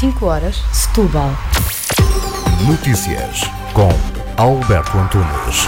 5h, Setúbal. Notícias com Alberto Antunes.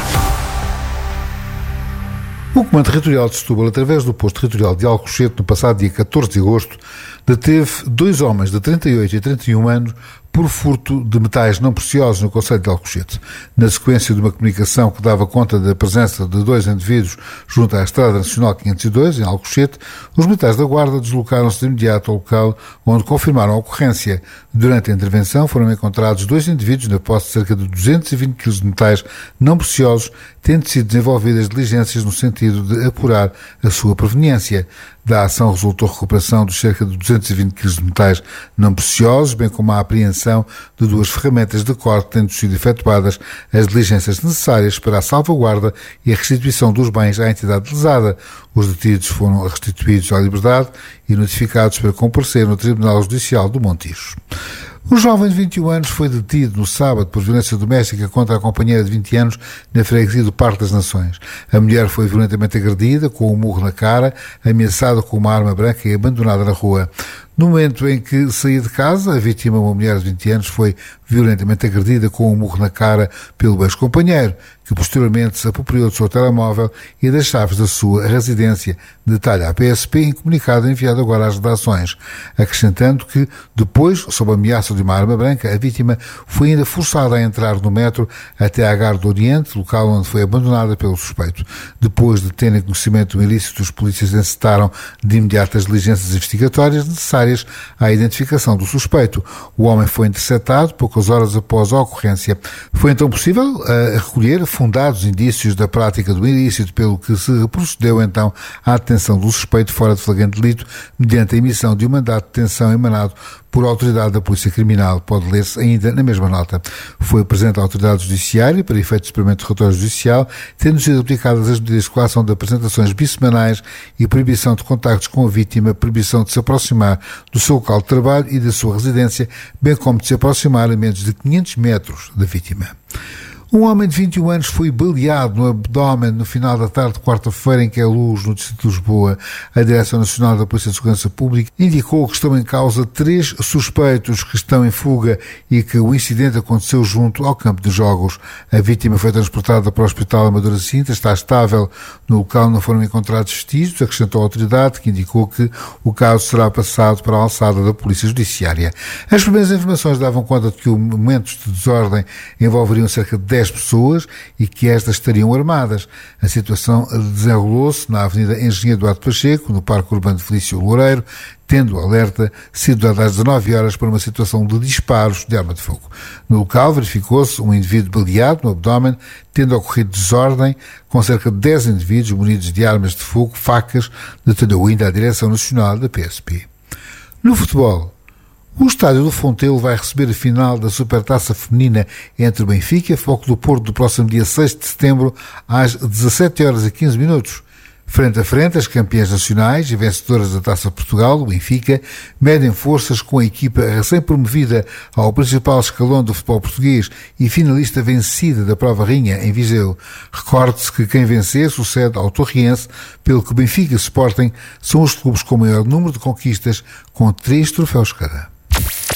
O Comando Territorial de Setúbal, através do Posto Territorial de Alcochete, no passado dia 14 de agosto, deteve 2 homens de 38 e 31 anos por furto de metais não preciosos no concelho de Alcochete. Na sequência de uma comunicação que dava conta da presença de 2 indivíduos junto à Estrada Nacional 502, em Alcochete, os militares da Guarda deslocaram-se de imediato ao local onde confirmaram a ocorrência. Durante a intervenção foram encontrados 2 indivíduos na posse de cerca de 220 kg de metais não preciosos, tendo sido desenvolvidas diligências no sentido de apurar a sua proveniência. Da ação resultou a recuperação de cerca de 220 kg de metais não preciosos, bem como a apreensão de 2 ferramentas de corte, tendo sido efetuadas as diligências necessárias para a salvaguarda e a restituição dos bens à entidade lesada. Os detidos foram restituídos à liberdade e notificados para comparecer no Tribunal Judicial do Montijo. Um jovem de 21 anos foi detido no sábado por violência doméstica contra a companheira de 20 anos na freguesia do Parque das Nações. A mulher foi violentamente agredida, com um murro na cara, ameaçada com uma arma branca e abandonada na rua. No momento em que saía de casa, a vítima, uma mulher de 20 anos, foi violentamente agredida com um murro na cara pelo ex-companheiro, que posteriormente se apropriou do seu telemóvel e das chaves da sua residência, detalha a PSP em comunicado enviado agora às redações, acrescentando que, depois, sob a ameaça de uma arma branca, a vítima foi ainda forçada a entrar no metro até à Gare do Oriente, local onde foi abandonada pelo suspeito. Depois de terem conhecimento do ilícito, os polícias encetaram de imediato as diligências investigatórias necessárias à identificação do suspeito. O homem foi interceptado poucas horas após a ocorrência. Foi então possível recolher fundados indícios da prática do ilícito, pelo que se procedeu então à detenção do suspeito fora de flagrante delito, mediante a emissão de um mandato de detenção emanado por autoridade da Polícia Criminal. Pode ler-se ainda na mesma nota. Foi presente à autoridade judiciária para efeito de experimento de relatório judicial, tendo sido aplicadas as medidas de coação de apresentações bissemanais e proibição de contactos com a vítima, proibição de se aproximar do seu local de trabalho e da sua residência, bem como de se aproximar a menos de 500 metros da vítima. Um homem de 21 anos foi baleado no abdômen no final da tarde de quarta-feira em Queluz, no distrito de Lisboa. A Direção Nacional da Polícia de Segurança Pública indicou que estão em causa 3 suspeitos que estão em fuga e que o incidente aconteceu junto ao campo de jogos. A vítima foi transportada para o Hospital Amadora Cinta, está estável. No local não foram encontrados vestígios, acrescentou a autoridade, que indicou que o caso será passado para a alçada da Polícia Judiciária. As primeiras informações davam conta de que os momentos de desordem envolveriam cerca de 10 pessoas e que estas estariam armadas. A situação desenrolou-se na Avenida Engenheiro Duarte Pacheco, no Parque Urbano de Felício Loureiro, tendo o alerta sido dado às 19 horas para uma situação de disparos de arma de fogo. No local verificou-se um indivíduo baleado no abdômen, tendo ocorrido desordem, com cerca de 10 indivíduos munidos de armas de fogo, facas, detalhou ainda a Direção Nacional da PSP. No futebol, o Estádio do Fontelo vai receber a final da Supertaça Feminina entre o Benfica e o Futebol Clube do Porto do próximo dia 6 de setembro às 17h15. Frente a frente, as campeãs nacionais e vencedoras da Taça Portugal, o Benfica, medem forças com a equipa recém-promovida ao principal escalão do futebol português e finalista vencida da Prova Rainha em Viseu. Recorde-se que quem vencer sucede ao Torriense, pelo que Benfica e Sporting são os clubes com maior número de conquistas, com 3 troféus cada.